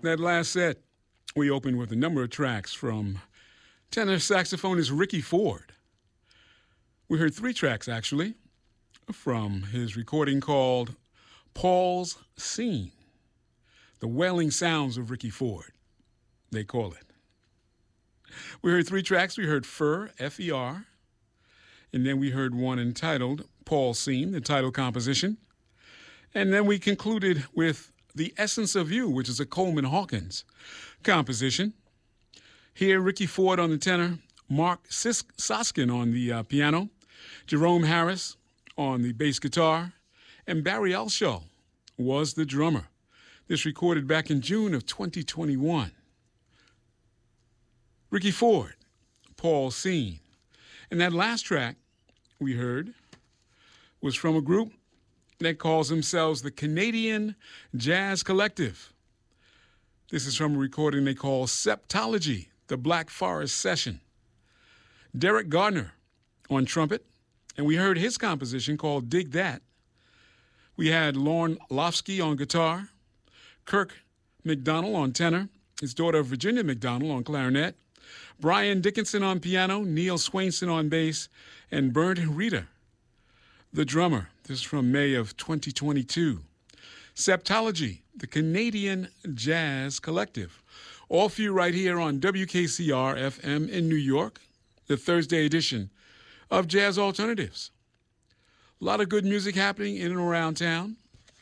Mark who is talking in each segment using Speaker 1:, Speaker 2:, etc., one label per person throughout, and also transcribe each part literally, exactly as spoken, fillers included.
Speaker 1: That last set, we opened with a number of tracks from tenor saxophonist Ricky Ford. We heard three tracks, actually, from his recording called Paul's Scene, the wailing sounds of Ricky Ford, they call it. We heard three tracks. We heard Fur, F E R, and then we heard one entitled Paul's Scene, the title composition. And then we concluded with The Essence of You, which is a Coleman Hawkins composition. Here, Ricky Ford on the tenor, Mark Sis- Soskin on the uh, piano, Jerome Harris on the bass guitar, and Barry Alshaw was the drummer. This recorded back in June of twenty twenty-one. Ricky Ford, Paul's Scene. And that last track we heard was from a group that calls themselves the Canadian Jazz Collective. This is from a recording they call Septology, the Black Forest Session. Derek Gardner on trumpet, and we heard his composition called Dig That. We had Lorne Lofsky on guitar, Kirk McDonald on tenor, his daughter Virginia McDonald on clarinet, Brian Dickinson on piano, Neil Swainson on bass, and Bernd Reeder, the drummer. This is from May of twenty twenty-two. Septology, the Canadian Jazz Collective. All for you right here on W K C R F M in New York, the Thursday edition of Jazz Alternatives. A lot of good music happening in and around town.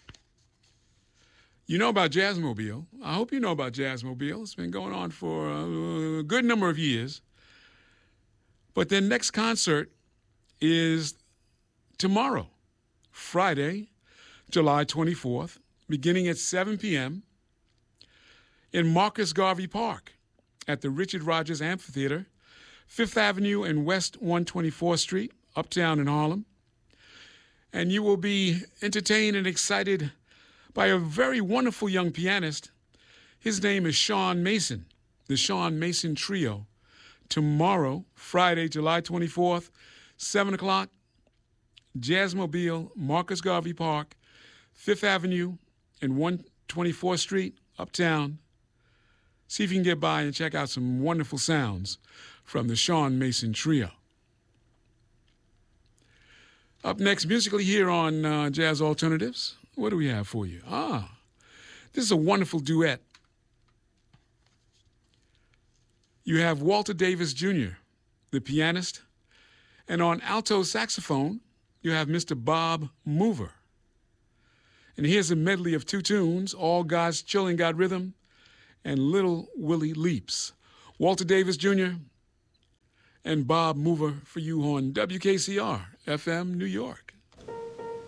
Speaker 1: You know about Jazzmobile. I hope you know about Jazzmobile. It's been going on for a good number of years. But their next concert is tomorrow, Friday, July twenty-fourth, beginning at seven p.m. in Marcus Garvey Park at the Richard Rogers Amphitheater, Fifth Avenue and West one hundred twenty-fourth Street, uptown in Harlem. And you will be entertained and excited by a very wonderful young pianist. His name is Sean Mason, the Sean Mason Trio. Tomorrow, Friday, July twenty-fourth, seven o'clock, Jazzmobile, Marcus Garvey Park, Fifth Avenue and one hundred twenty-fourth Street, uptown. See if you can get by and check out some wonderful sounds from the Sean Mason Trio. Up next, musically here on uh, Jazz Alternatives, what do we have for you? Ah, this is a wonderful duet. You have Walter Davis Junior, the pianist, and on alto saxophone, you have Mister Bob Mover. And here's a medley of two tunes, All God's Children Got Rhythm and Little Willie Leaps. Walter Davis Junior and Bob Mover for you on W K C R F M New York.